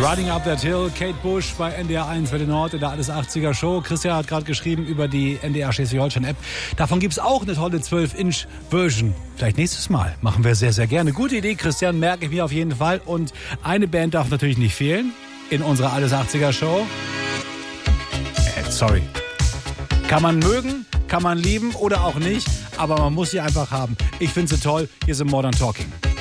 Running Up That Hill, Kate Bush bei NDR 1 für den Nord in der Alles 80er Show. Christian hat gerade geschrieben über die NDR Schleswig-Holstein-App. Davon gibt es auch eine tolle 12-Inch-Version. Vielleicht nächstes Mal. Machen wir sehr, sehr gerne. Gute Idee, Christian, merke ich mir auf jeden Fall. Und eine Band darf natürlich nicht fehlen in unserer Alles 80er Show. Sorry. Kann man mögen, kann man lieben oder auch nicht. Aber man muss sie einfach haben. Ich finde sie toll. Hier sind Modern Talking.